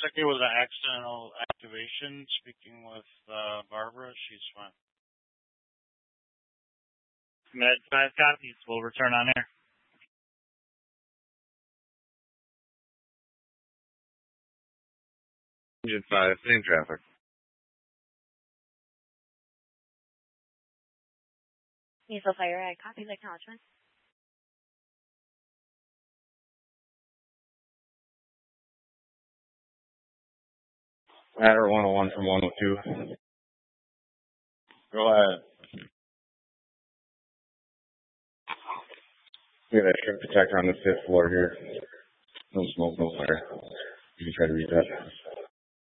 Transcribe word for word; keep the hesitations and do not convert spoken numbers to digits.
like it was an accidental activation. Speaking with uh, Barbara, she's fine. Med five copies. We'll return on air. Engine five, same traffic. Diesel Fire, I copy the acknowledgement. Ladder one oh one from one oh two. Go ahead. We got a shrimp protector on the fifth floor here. No smoke, no fire. You can try to read that.